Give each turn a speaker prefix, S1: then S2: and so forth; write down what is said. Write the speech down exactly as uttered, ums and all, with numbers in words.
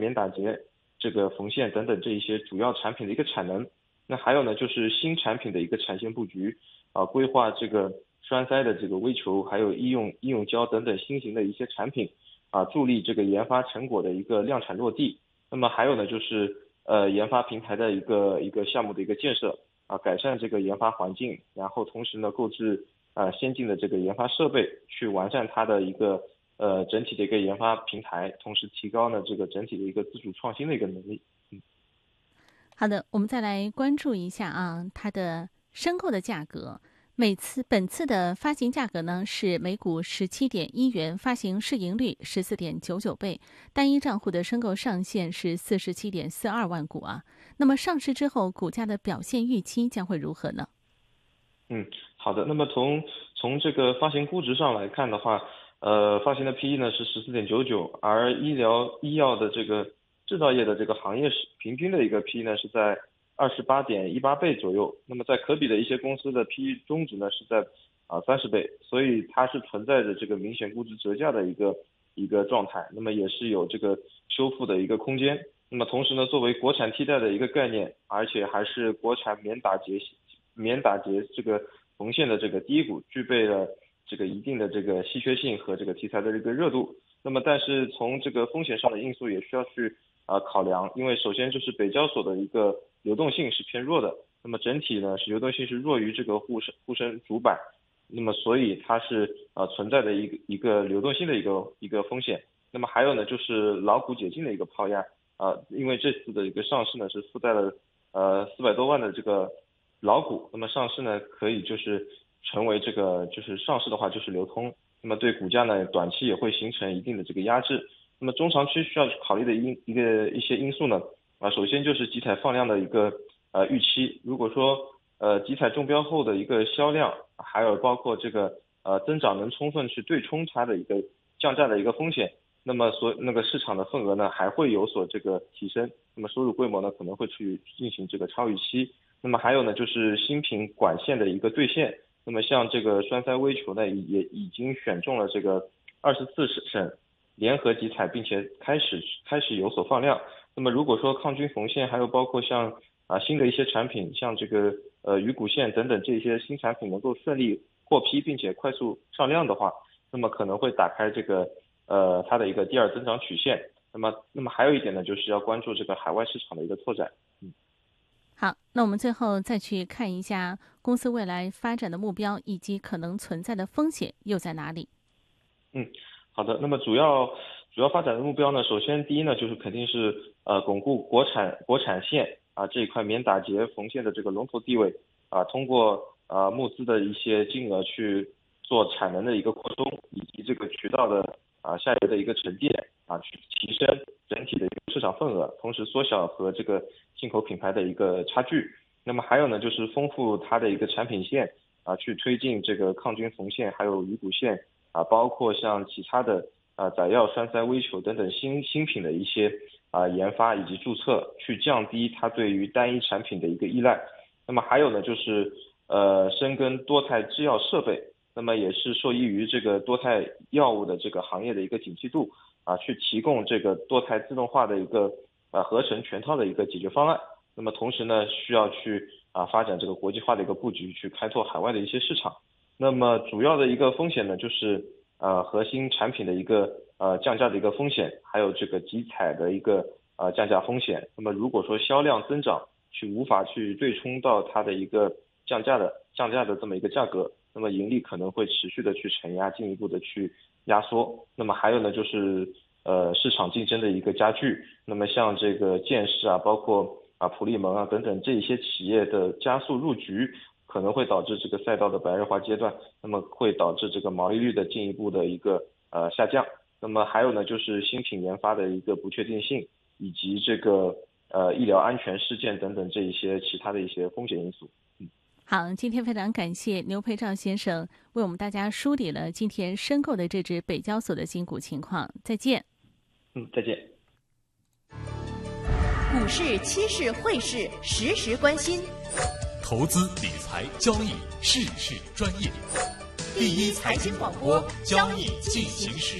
S1: 免打结、这个缝线等等这一些主要产品的一个产能。那还有呢，就是新产品的一个产线布局啊，规划这个栓塞的这个微球，还有医用医用胶等等新型的一些产品啊，助力这个研发成果的一个量产落地。那么还有呢，就是呃研发平台的一个一个项目的一个建设啊，改善这个研发环境，然后同时呢购置啊先进的这个研发设备，去完善它的一个呃整体的一个研发平台，同时提高呢这个整体的一个自主创新的一个能力。嗯。
S2: 好的，我们再来关注一下啊，它的申购的价格。每次本次的发行价格呢是每股十七点一元，发行市盈率十四点九九倍，单一账户的申购上限是四十七点四二万股啊。那么上市之后，股价的表现预期将会如何呢？
S1: 嗯，好的。那么从从这个发行估值上来看的话，呃，发行的 P E 呢是十四点九九，而医疗医药的这个制造业的这个行业是平均的一个 P E 呢是在二十八点一八倍左右。那么在可比的一些公司的 P E 中值呢是在啊三十倍，所以它是存在着这个明显估值折价的一个一个状态。那么也是有这个修复的一个空间。那么同时呢，作为国产替代的一个概念，而且还是国产免打结免打结这个缝线的这个第一股，具备了这个一定的这个稀缺性和这个题材的这个热度。那么但是从这个风险上的因素也需要去啊、呃、考量，因为首先就是北交所的一个流动性是偏弱的，那么整体呢是流动性是弱于这个沪深沪深主板，那么所以它是呃存在的一个一个流动性的一个一个风险。那么还有呢就是老股解禁的一个抛压啊、呃，因为这次的一个上市呢是附带了呃四百多万的这个老股，那么上市呢可以就是成为这个就是上市的话就是流通，那么对股价呢短期也会形成一定的这个压制。那么中长期需要考虑的因一个一些因素呢啊，首先就是集采放量的一个呃预期，如果说呃集采中标后的一个销量，还有包括这个呃增长能充分去对冲它的一个降价的一个风险，那么所那个市场的份额呢还会有所这个提升，那么收入规模呢可能会去进行这个超预期。那么还有呢，就是新品管线的一个兑现。那么像这个栓塞微球呢，也已经选中了这个二十四省联合集采，并且开始开始有所放量。那么如果说抗菌缝线，还有包括像啊新的一些产品，像这个呃鱼骨线等等这些新产品能够顺利获批，并且快速上量的话，那么可能会打开这个呃它的一个第二增长曲线。那么那么还有一点呢，就是要关注这个海外市场的一个拓展。嗯。
S2: 好，那我们最后再去看一下公司未来发展的目标以及可能存在的风险又在哪里？
S1: 嗯，好的。那么主要主要发展的目标呢，首先第一呢，就是肯定是呃巩固国产国产线啊这一块免打结缝线的这个龙头地位啊，通过呃募资的一些金额去做产能的一个扩充，以及这个渠道的啊下游的一个沉淀啊，去提升整体的一个市场份额，同时缩小和这个进口品牌的一个差距。那么还有呢，就是丰富它的一个产品线啊，去推进这个抗菌缝线，还有鱼骨线啊，包括像其他的啊载药栓塞微球等等新新品的一些啊研发以及注册，去降低它对于单一产品的一个依赖。那么还有呢，就是呃深耕多肽制药设备，那么也是受益于这个多肽药物的这个行业的一个景气度啊，去提供这个多肽自动化的一个啊合成全套的一个解决方案。那么同时呢，需要去啊发展这个国际化的一个布局，去开拓海外的一些市场。那么主要的一个风险呢，就是呃核心产品的一个呃降价的一个风险，还有这个集采的一个呃降价风险。那么如果说销量增长去无法去对冲到它的一个降价的降价的这么一个价格，那么盈利可能会持续的去承压，进一步的去压缩。那么还有呢，就是呃市场竞争的一个加剧。那么像这个建士啊，包括啊普利蒙啊等等这一些企业的加速入局，可能会导致这个赛道的白热化阶段，那么会导致这个毛利率的进一步的一个呃下降。那么还有呢，就是新品研发的一个不确定性，以及这个呃医疗安全事件等等这一些其他的一些风险因素。嗯。
S2: 好，今天非常感谢牛培照先生为我们大家梳理了今天申购的这只北交所的新股情况。再见。
S1: 嗯，再见。
S3: 股市、期市、汇市，时时关心。
S4: 投资理财交易，事事专业。第一财经广播，交易进行时。